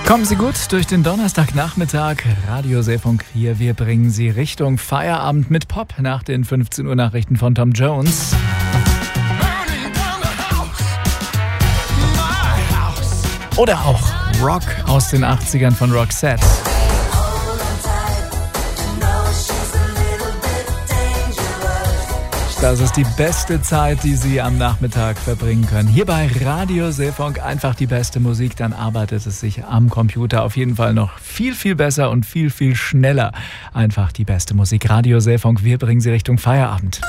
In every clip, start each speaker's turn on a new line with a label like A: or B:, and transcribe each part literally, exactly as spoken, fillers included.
A: Kommen Sie gut durch den Donnerstagnachmittag. Radio Seefunk hier. Wir bringen Sie Richtung Feierabend mit Pop nach den fünfzehn Uhr Nachrichten von Tom Jones. Oder auch Rock aus den achtzigern von Roxette. Das ist die beste Zeit, die Sie am Nachmittag verbringen können. Hier bei Radio Seefunk einfach die beste Musik, dann arbeitet es sich am Computer auf jeden Fall noch viel, viel besser und viel, viel schneller. Einfach die beste Musik. Radio Seefunk, wir bringen Sie Richtung Feierabend.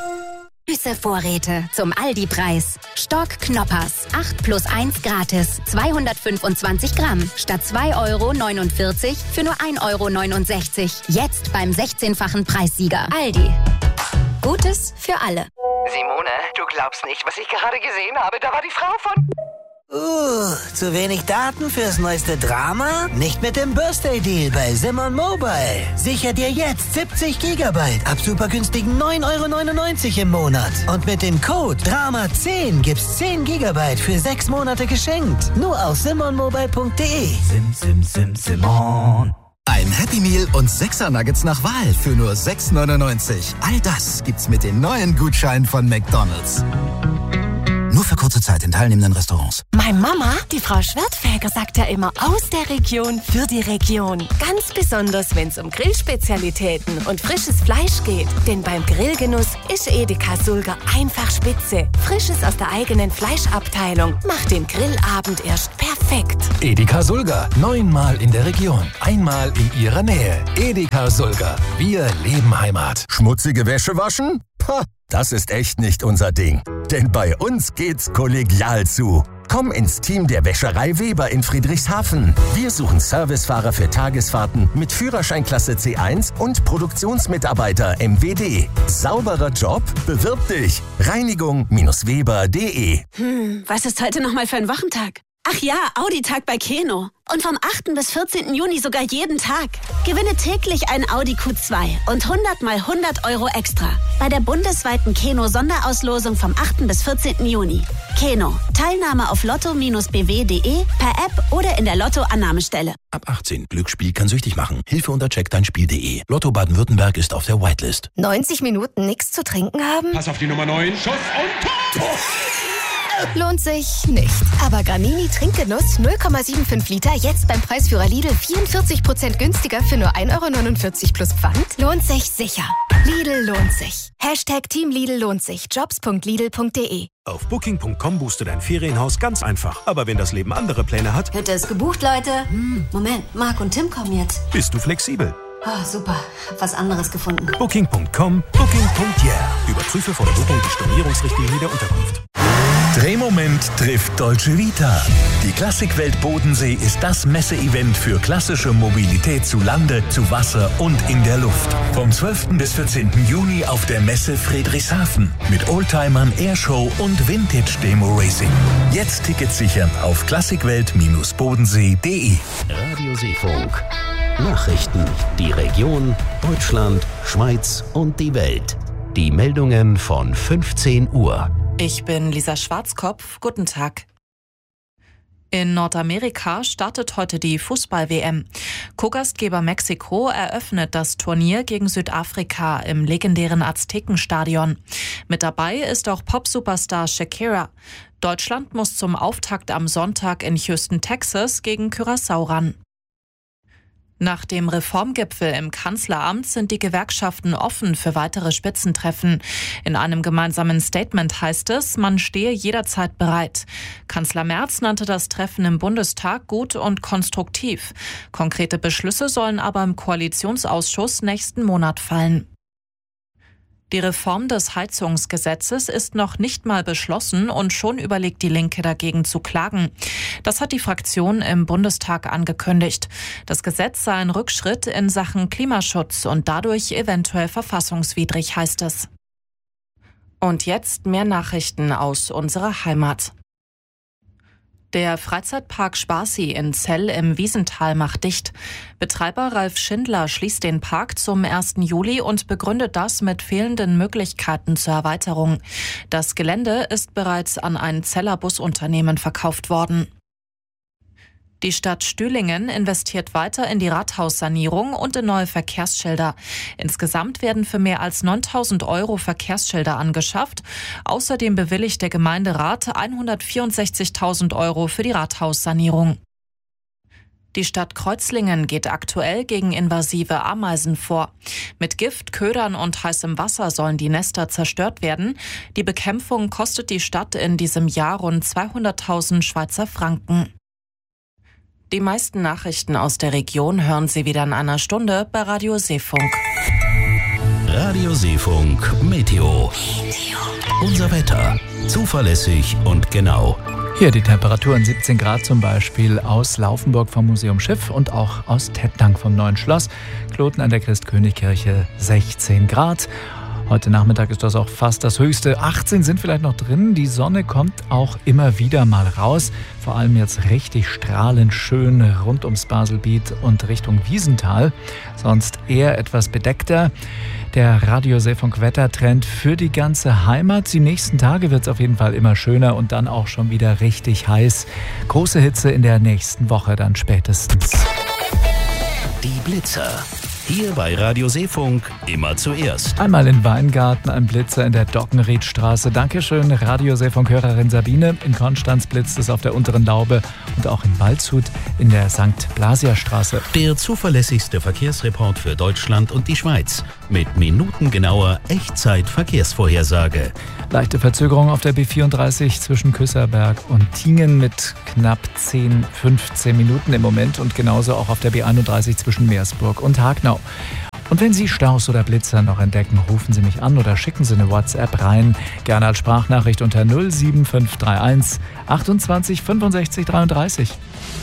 B: Süße Vorräte zum Aldi-Preis. Stock Knoppers, acht plus eins gratis, zweihundertfünfundzwanzig Gramm, statt zwei Euro neunundvierzig für nur ein Euro neunundsechzig. Jetzt beim sechzehnfachen Preissieger. Aldi. Gutes für alle.
C: Simone, du glaubst nicht, was ich gerade gesehen habe. Da war die Frau von...
D: Uh, zu wenig Daten fürs neueste Drama? Nicht mit dem Birthday-Deal bei Simon Mobile. Sicher dir jetzt siebzig Gigabyte ab super günstigen neun Euro neunundneunzig im Monat. Und mit dem Code Drama zehn gibt's zehn Gigabyte für sechs Monate geschenkt. Nur auf simon mobile punkt de.
E: Sim, sim, sim, Simon. Ein Happy Meal und sechser Nuggets nach Wahl für nur sechs neunundneunzig. All das gibt's mit den neuen Gutscheinen von McDonald's. Nur für kurze Zeit in teilnehmenden Restaurants.
F: Meine Mama, die Frau Schwertfeger, sagt ja immer aus der Region für die Region. Ganz besonders, wenn es um Grillspezialitäten und frisches Fleisch geht. Denn beim Grillgenuss ist Edeka Sulger einfach spitze. Frisches aus der eigenen Fleischabteilung macht den Grillabend erst perfekt.
G: Edeka Sulger, neunmal in der Region, einmal in Ihrer Nähe. Edeka Sulger, wir leben Heimat.
H: Schmutzige Wäsche waschen? Pah, das ist echt nicht unser Ding. Denn bei uns geht's kollegial zu. Komm ins Team der Wäscherei Weber in Friedrichshafen. Wir suchen Servicefahrer für Tagesfahrten mit Führerscheinklasse C eins und Produktionsmitarbeiter M W D. Sauberer Job? Bewirb dich. Reinigung Weber punkt de.
I: Hm, was ist heute nochmal für ein Wochentag? Ach ja, Audi-Tag bei Keno. Und vom achten bis vierzehnten Juni sogar jeden Tag. Gewinne täglich ein Audi Q zwei und hundert mal hundert Euro extra. Bei der bundesweiten Keno-Sonderauslosung vom achten bis vierzehnten Juni. Keno. Teilnahme auf lotto Bindestrich b w punkt de, per App oder in der Lotto-Annahmestelle.
G: Ab achtzehn. Glücksspiel kann süchtig machen. Hilfe unter check dein Spiel punkt de. Lotto Baden-Württemberg ist auf der Whitelist.
F: neunzig Minuten nichts zu trinken haben?
J: Pass auf die Nummer neun. Schuss und Tor!
F: Lohnt sich nicht. Aber Granini Trinkgenuss null Komma fünfundsiebzig Liter jetzt beim Preisführer Lidl vierundvierzig Prozent günstiger für nur ein Euro neunundvierzig plus Pfand? Lohnt sich sicher. Lidl lohnt sich. Hashtag Team Lidl lohnt sich. jobs punkt lidl punkt de.
K: Auf booking punkt com buchst du dein Ferienhaus ganz einfach. Aber wenn das Leben andere Pläne hat...
L: Hütte ist gebucht, Leute. Hm, Moment, Marc und Tim kommen jetzt.
K: Bist du flexibel?
L: Oh, super. Hab was anderes gefunden.
K: booking punkt com, booking punkt yeah. Überprüfe vor der Buchung die Stornierungsrichtlinie der Unterkunft.
M: Drehmoment trifft Dolce Vita. Die Klassikwelt Bodensee ist das Messeevent für klassische Mobilität zu Lande, zu Wasser und in der Luft. Vom zwölften bis vierzehnten Juni auf der Messe Friedrichshafen mit Oldtimern, Airshow und Vintage-Demo-Racing. Jetzt Tickets sichern auf klassikwelt bodensee punkt de.
N: Radio Seefunk. Nachrichten, die Region, Deutschland, Schweiz und die Welt. Die Meldungen von fünfzehn Uhr.
O: Ich bin Lisa Schwarzkopf. Guten Tag. In Nordamerika startet heute die Fußball-W M. Co-Gastgeber Mexiko eröffnet das Turnier gegen Südafrika im legendären Aztekenstadion. Mit dabei ist auch Pop-Superstar Shakira. Deutschland muss zum Auftakt am Sonntag in Houston, Texas gegen Curaçao ran. Nach dem Reformgipfel im Kanzleramt sind die Gewerkschaften offen für weitere Spitzentreffen. In einem gemeinsamen Statement heißt es, man stehe jederzeit bereit. Kanzler Merz nannte das Treffen im Bundestag gut und konstruktiv. Konkrete Beschlüsse sollen aber im Koalitionsausschuss nächsten Monat fallen. Die Reform des Heizungsgesetzes ist noch nicht mal beschlossen und schon überlegt die Linke dagegen zu klagen. Das hat die Fraktion im Bundestag angekündigt. Das Gesetz sei ein Rückschritt in Sachen Klimaschutz und dadurch eventuell verfassungswidrig, heißt es. Und jetzt mehr Nachrichten aus unserer Heimat. Der Freizeitpark Sparsee in Zell im Wiesental macht dicht. Betreiber Ralf Schindler schließt den Park zum ersten Juli und begründet das mit fehlenden Möglichkeiten zur Erweiterung. Das Gelände ist bereits an ein Zeller Busunternehmen verkauft worden. Die Stadt Stühlingen investiert weiter in die Rathaussanierung und in neue Verkehrsschilder. Insgesamt werden für mehr als neuntausend Euro Verkehrsschilder angeschafft. Außerdem bewilligt der Gemeinderat hundertvierundsechzigtausend Euro für die Rathaussanierung. Die Stadt Kreuzlingen geht aktuell gegen invasive Ameisen vor. Mit Gift, Ködern und heißem Wasser sollen die Nester zerstört werden. Die Bekämpfung kostet die Stadt in diesem Jahr rund zweihunderttausend Schweizer Franken. Die meisten Nachrichten aus der Region hören Sie wieder in einer Stunde bei Radio Seefunk.
N: Radio Seefunk Meteo. Unser Wetter. Zuverlässig und genau.
A: Hier die Temperaturen siebzehn Grad zum Beispiel aus Laufenburg vom Museum Schiff und auch aus Tettnang vom Neuen Schloss. Kloten an der Christkönigkirche sechzehn Grad. Heute Nachmittag ist das auch fast das höchste. achtzehn sind vielleicht noch drin. Die Sonne kommt auch immer wieder mal raus. Vor allem jetzt richtig strahlend schön rund ums Baselbiet und Richtung Wiesental. Sonst eher etwas bedeckter. Der Radio Seefunk Wettertrend für die ganze Heimat. Die nächsten Tage wird es auf jeden Fall immer schöner und dann auch schon wieder richtig heiß. Große Hitze in der nächsten Woche dann spätestens.
N: Die Blitzer. Hier bei Radio Seefunk immer zuerst.
A: Einmal in Weingarten, ein Blitzer in der Dockenriedstraße. Dankeschön, Radio Seefunk-Hörerin Sabine. In Konstanz blitzt es auf der Unteren Laube und auch in Waldshut in der Sankt Blasia Straße.
N: Der zuverlässigste Verkehrsreport für Deutschland und die Schweiz. Mit minutengenauer Echtzeit-Verkehrsvorhersage.
A: Leichte Verzögerung auf der B vierunddreißig zwischen Küsserberg und Tingen mit knapp zehn, fünfzehn Minuten im Moment und genauso auch auf der B einunddreißig zwischen Meersburg und Hagnau. Und wenn Sie Staus oder Blitzer noch entdecken, rufen Sie mich an oder schicken Sie eine WhatsApp rein. Gerne als Sprachnachricht unter null sieben fünf drei eins achtundzwanzig fünfundsechzig dreiunddreißig.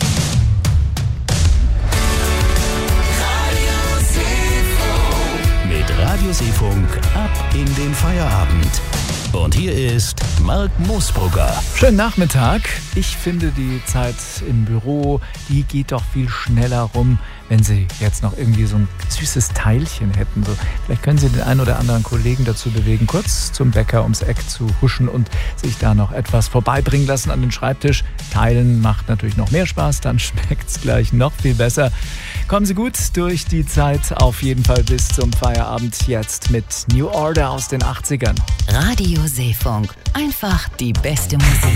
N: Mit Radio Seefunk ab in den Feierabend. Und hier ist Marc Moosbrugger.
A: Schönen Nachmittag. Ich finde, die Zeit im Büro, die geht doch viel schneller rum, wenn Sie jetzt noch irgendwie so ein süßes Teilchen hätten. So, vielleicht können Sie den einen oder anderen Kollegen dazu bewegen, kurz zum Bäcker ums Eck zu huschen und sich da noch etwas vorbeibringen lassen an den Schreibtisch. Teilen macht natürlich noch mehr Spaß, dann schmeckt es gleich noch viel besser. Kommen Sie gut durch die Zeit, auf jeden Fall bis zum Feierabend jetzt mit New Order aus den achtzigern.
B: Radio Seefunk. Einfach die beste Musik.